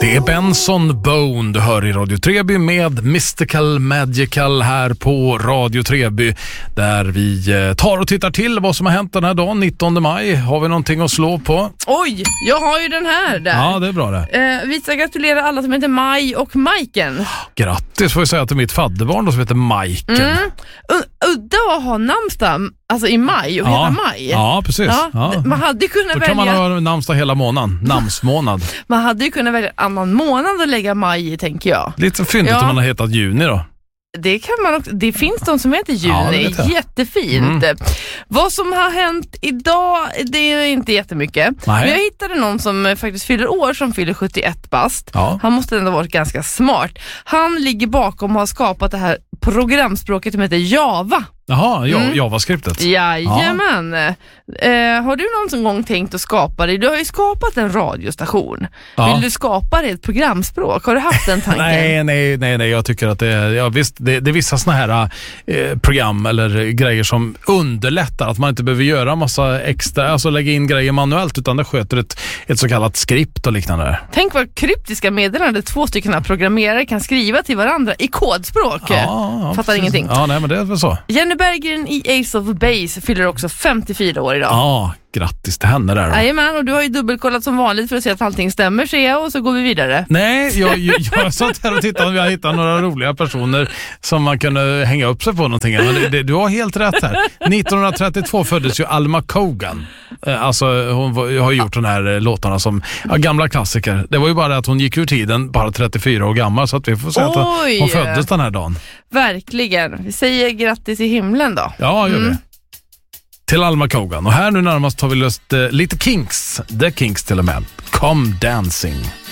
Det är Benson Bone du hör i Radio Treby med Mystical Magical här på Radio Treby, där vi tar och tittar till vad som har hänt den här dagen, 19 maj. Har vi någonting att slå på? Oj, jag har ju den här där. Ja, det är bra det. Vi ska gratulera alla som heter Maj och Majken. Grattis får jag säga till mitt fadderbarn då, som heter Majken. Udda att ha namnsdag alltså i maj och heta Maj. Ja, precis. Ja. Man hade kunnat då välja... kan man ha namnsdag hela månaden, namnsmånad. Man hade ju kunnat välja en annan månad att lägga maj i, tänker jag. Lite fyndigt om man har hetat juni då. Det kan man också, det finns de som heter juni, jättefint. Vad som har hänt idag, det är inte jättemycket. Men jag hittade någon som faktiskt fyller år, som fyller 71 bast. Ja. Han måste ändå varit ganska smart. Han ligger bakom och har skapat det här programspråket som heter Java. Jaha, JavaScriptet. Jajamän. Har du någon gång tänkt att skapa det? Du har ju skapat en radiostation. Vill du skapa det ett programspråk? Har du haft den tanken? Nej. Jag tycker att det är, visst, det är vissa såna här program eller grejer som underlättar att man inte behöver göra massa extra, alltså lägga in grejer manuellt, utan det sköter ett så kallat skript och liknande. Tänk vad kryptiska meddelanden 2 stycken programmerare kan skriva till varandra i kodspråk. Fattar precis. Ingenting. Ja, nej, men det är väl så. Jenny Berggren i Ace of Base fyller också 54 år idag. Ja, grattis till henne där då. Jajamän, och du har ju dubbelkollat som vanligt för att se att allting stämmer, ser jag, och så går vi vidare. Nej, jag satt här och tittade om vi har hittat några roliga personer som man kunde hänga upp sig på någonting. Men du har helt rätt här. 1932 föddes ju Alma Cogan. Alltså hon har gjort de här låtarna som gamla klassiker. Det var ju bara att hon gick ur tiden bara 34 år gammal, så att vi får säga att hon föddes den här dagen. Verkligen. Vi säger grattis i himlen då. Ja, gör vi. Till Alma Cogan. Och här nu närmast har vi löst lite Kinks. The Kinks till och med. Come Dancing.